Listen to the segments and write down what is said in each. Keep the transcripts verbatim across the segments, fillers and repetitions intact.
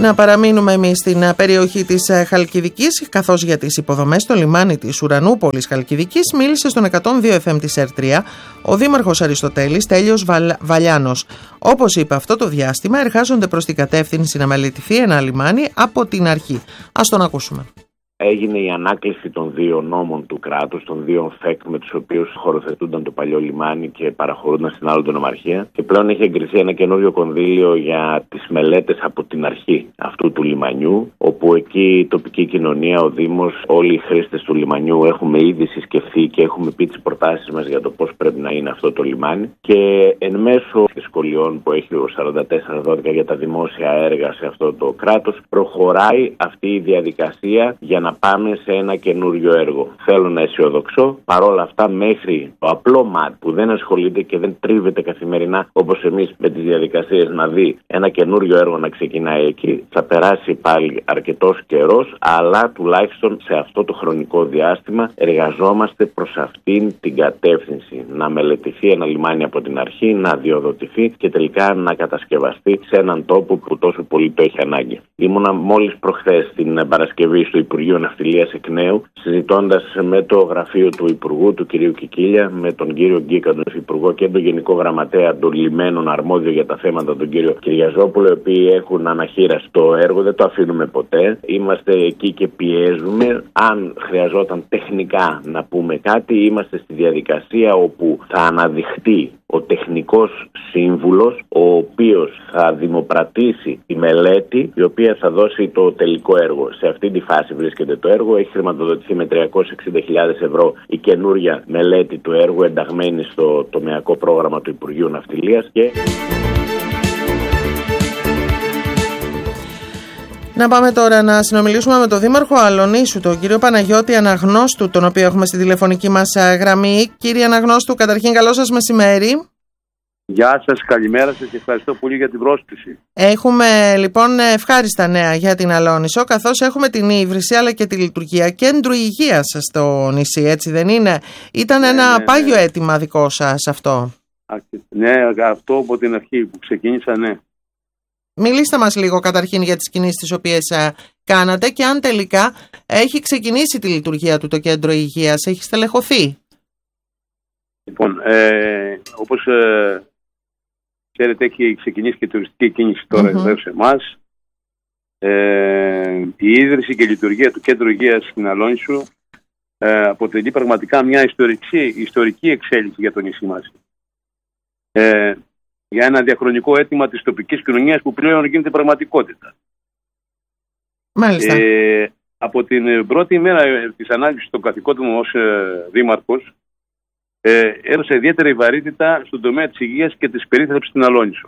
Να παραμείνουμε εμείς στην περιοχή της Χαλκιδικής, καθώς για τις υποδομές στο λιμάνι της Ουρανούπολης Χαλκιδικής μίλησε στον εκατόν δύο εφ εμ της ΕΡ τρία ο Δήμαρχος Αριστοτέλης Τέλειος Βαλ... Βαλιάνος. Όπως είπε, αυτό το διάστημα εργάζονται προς την κατεύθυνση να μελετηθεί ένα λιμάνι από την αρχή. Ας τον ακούσουμε. Έγινε η ανάκληση των δύο νόμων του κράτους, των δύο ΦΕΚ με τους οποίους χωροθετούνταν το παλιό λιμάνι και παραχωρούνταν στην άλλη νομαρχία. Και πλέον έχει εγκριθεί ένα καινούριο κονδύλιο για τις μελέτες από την αρχή αυτού του λιμανιού, όπου εκεί η τοπική κοινωνία, ο Δήμος, όλοι οι χρήστες του λιμανιού έχουμε ήδη συσκεφθεί και έχουμε πει τις προτάσεις μας για το πώς πρέπει να είναι αυτό το λιμάνι. Και εν μέσω σχολιών που έχει ο σαράντα τέσσερα δώδεκα για τα δημόσια έργα σε αυτό το κράτος, προχωράει αυτή η διαδικασία για να πάμε σε ένα καινούριο έργο. Θέλω να αισιοδοξώ. Παρόλα αυτά, μέχρι το απλό μάτι που δεν ασχολείται και δεν τρίβεται καθημερινά όπως εμείς με τις διαδικασίες να δει ένα καινούριο έργο να ξεκινάει εκεί, θα περάσει πάλι αρκετός καιρός, αλλά τουλάχιστον σε αυτό το χρονικό διάστημα εργαζόμαστε προς αυτήν την κατεύθυνση. Να μελετηθεί ένα λιμάνι από την αρχή, να αδειοδοτηθεί και τελικά να κατασκευαστεί σε έναν τόπο που τόσο πολύ το έχει ανάγκη. Ήμουνα μόλις προχθές την Παρασκευή στο Υπουργείο Ναυτιλίας εκ νέου, συζητώντας με το γραφείο του Υπουργού, του κ. Κικίλια, με τον κύριο Γκίκα, τον Υφυπουργό, και τον Γενικό Γραμματέα των Λιμένων αρμόδιο για τα θέματα, τον κύριο Κυριαζόπουλο, οι οποίοι έχουν αναχείραση το έργο, δεν το αφήνουμε ποτέ. Είμαστε εκεί και πιέζουμε. Αν χρειαζόταν τεχνικά να πούμε κάτι, είμαστε στη διαδικασία όπου θα αναδειχτεί ο τεχνικός σύμβουλος, ο οποίος θα δημοπρατήσει τη μελέτη, η οποία θα δώσει το τελικό έργο. Σε αυτή τη φάση βρίσκεται το έργο. Έχει χρηματοδοτηθεί με τριακόσιες εξήντα χιλιάδες ευρώ η καινούρια μελέτη του έργου, ενταγμένη στο τομεακό πρόγραμμα του Υπουργείου Ναυτιλίας. Και... Να πάμε τώρα να συνομιλήσουμε με τον Δήμαρχο Αλονίσου, τον κύριο Παναγιώτη Αναγνώστου, τον οποίο έχουμε στη τηλεφωνική μας γραμμή. Κύριε Αναγνώστου, καταρχήν καλό σας μεσημέρι. Γεια σας, καλημέρα σας και ευχαριστώ πολύ για την πρόσκληση. Έχουμε λοιπόν ευχάριστα νέα για την Αλόνισο, καθώς έχουμε την ίδρυση αλλά και τη λειτουργία κέντρου υγείας στο νησί, έτσι δεν είναι? Ήταν ναι, ένα ναι, πάγιο ναι. αίτημα δικό σας αυτό. Ναι, αυτό από την αρχή που ξεκίνησα, ναι. Μιλήστε μας λίγο καταρχήν για τις κινήσεις τις οποίες α, κάνατε και αν τελικά έχει ξεκινήσει τη λειτουργία του το κέντρο υγείας, έχει στελεχωθεί. Λοιπόν, ε, όπως ε, ξέρετε, έχει ξεκινήσει και η τουριστική κίνηση τώρα mm-hmm. εδώ σε εμάς. Ε, η ίδρυση και η λειτουργία του κέντρου υγείας στην Αλόνισο ε, αποτελεί πραγματικά μια ιστορική, ιστορική εξέλιξη για το νησί μας. Ε, για ένα διαχρονικό αίτημα της τοπικής κοινωνίας που πλέον γίνεται πραγματικότητα. Μάλιστα. Ε, από την πρώτη μέρα της ανάλυσης των καθηκόντων μου ως ε, δήμαρχος, ε, έδωσε ιδιαίτερη βαρύτητα στον τομέα της υγείας και της περίθαλψης στην Αλόνισο.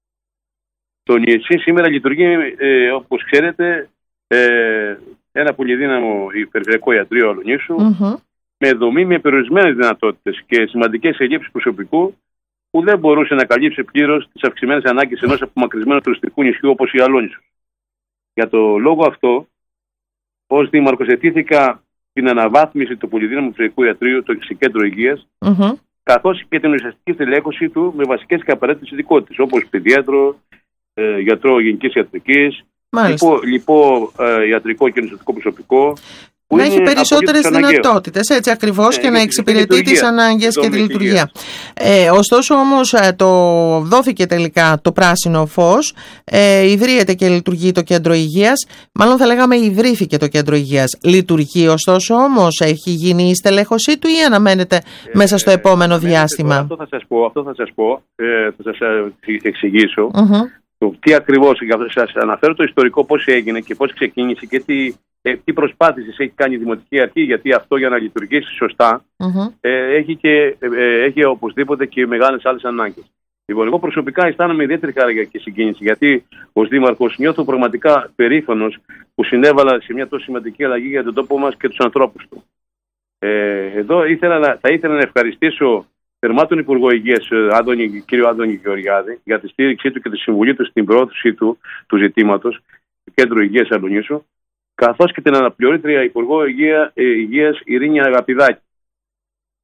Το νησί σήμερα λειτουργεί, ε, όπως ξέρετε, ε, ένα πολυδύναμο περιφερειακό ιατρείο Αλονίσου, mm-hmm. με δομή με περιορισμένες δυνατότητες και σημαντικές ελλείψεις προσωπικού, που δεν μπορούσε να καλύψει πλήρως τις αυξημένες ανάγκες ενός απομακρυσμένου τουριστικού νησιού όπως η Αλόνισο. Για το λόγο αυτό, ως δήμαρχος ετήθηκα την αναβάθμιση του πολυδύναμου περιφερειακού ιατρείου, το κέντρο υγείας, mm-hmm. καθώς και την ουσιαστική στελέχωση του με βασικές και απαραίτητες ειδικότητες, όπως παιδιάτρο, ε, γιατρό γενικής ιατρικής, λοιπό, λοιπό ε, ιατρικό και νοσηλευτικό προσωπικό. Να έχει περισσότερες δυνατότητες, έτσι ακριβώς, ε, και να εξυπηρετεί τις ανάγκες και τη λειτουργία. Ε, ωστόσο όμως το δόθηκε τελικά το πράσινο φως, ε, ιδρύεται και λειτουργεί το κέντρο υγείας, μάλλον θα λέγαμε ιδρύθηκε το κέντρο υγείας. Λειτουργεί ωστόσο όμως, έχει γίνει η στελέχωσή του ή αναμένεται ε, μέσα στο επόμενο ε, διάστημα? Αυτό θα σας πω, αυτό θα σας πω, ε, θα σας εξηγήσω. Mm-hmm. Το τι ακριβώς, για αυτό σας αναφέρω το ιστορικό, πώς έγινε και πώς ξεκίνησε και τι, ε, τι προσπάθειες έχει κάνει η Δημοτική Αρχή, γιατί αυτό για να λειτουργήσει σωστά mm-hmm. ε, έχει, και, ε, έχει οπωσδήποτε και μεγάλες άλλες ανάγκες. Λοιπόν, εγώ προσωπικά αισθάνομαι ιδιαίτερη χαρά και συγκίνηση, γιατί ως Δήμαρχος νιώθω πραγματικά περήφανος που συνέβαλα σε μια τόσο σημαντική αλλαγή για τον τόπο μας και τους ανθρώπους του. Ε, εδώ ήθελα, θα ήθελα να ευχαριστήσω θερμά τον Υπουργό Υγείας, κύριο Άδωνη Γεωργιάδη, για τη στήριξή του και τη συμβουλή του στην προώθηση του, του ζητήματος του Κέντρου Υγείας Αλονίσου, καθώς και την αναπληρώτρια Υπουργό Υγεία, Υγείας Ειρήνη Αγαπηδάκη.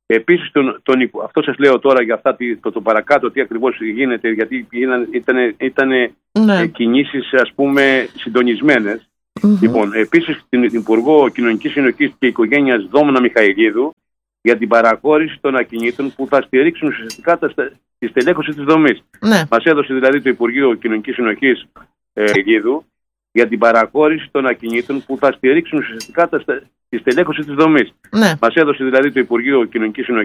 Επίσης, τον, τον, αυτό σας λέω τώρα για αυτά το, το παρακάτω, τι ακριβώς γίνεται, γιατί ήταν, ήταν ναι. κινήσεις, ας πούμε, συντονισμένες. Mm-hmm. Λοιπόν, επίσης, την Υπουργό Κοινωνικής Συνοχής και Οικογένειας Δόμνα Μιχαηλίδου για την παραχώρηση των ακινήτων που θα στηρίξουν ουσιαστικά τη στελέχωση της δομής. Ναι. Μας έδωσε δηλαδή το Υπουργείο Κοινωνικής Συνοχής Μιχαηλίδου για την παραχώρηση των ακινήτων που θα στηρίξουν ουσιαστικά τη στελέχωση της δομής. Ναι. Μας έδωσε δηλαδή το Υπουργείο Κοινωνικής Συνοχής